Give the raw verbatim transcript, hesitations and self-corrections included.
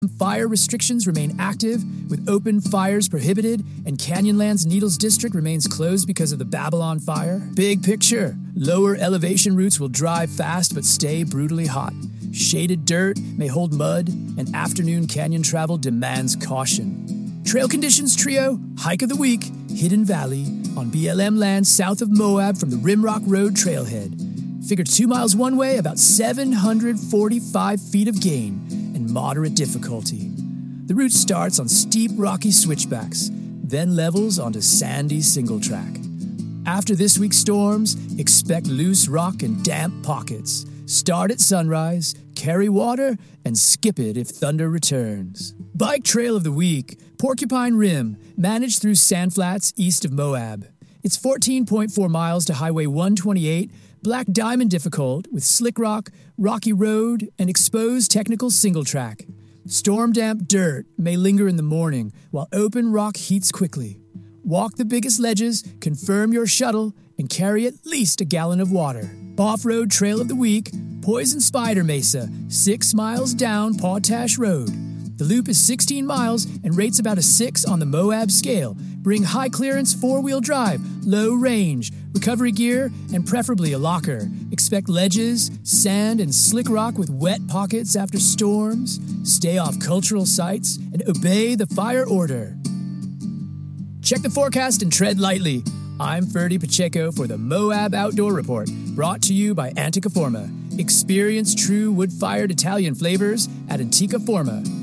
Fire restrictions remain active, with open fires prohibited, and Canyonlands Needles District remains closed because of the Babylon fire. Big picture, lower elevation routes will drive fast but stay brutally hot. Shaded dirt may hold mud, and afternoon canyon travel demands caution. Trail conditions trio, hike of the week, Hidden Valley, on B L M land south of Moab from the Rimrock Road trailhead. Figure two miles one way, about seven hundred forty-five feet of gain, and moderate difficulty. The route starts on steep rocky switchbacks, then levels onto sandy single track. After this week's storms, expect loose rock and damp pockets. Start at sunrise, carry water, and skip it if thunder returns. Bike Trail of the Week, Porcupine Rim, managed through Sandflats east of Moab. It's fourteen point four miles to Highway one twenty-eight, Black Diamond difficult, with slick rock, rocky road, and exposed technical single track. Storm-damp dirt may linger in the morning, while open rock heats quickly. Walk the biggest ledges, confirm your shuttle, and carry at least a gallon of water. Off-road Trail of the Week, Poison Spider Mesa, six miles down Pawtash Road. The loop is sixteen miles and rates about a six on the Moab scale. Bring high clearance four-wheel drive, low range, recovery gear, and preferably a locker. Expect ledges, sand, and slick rock with wet pockets after storms. Stay off cultural sites and obey the fire order. Check the forecast and tread lightly. I'm Ferdy Pacheco for the Moab Outdoor Report, brought to you by Antica Forma. Experience true wood-fired Italian flavors at Antica Forma.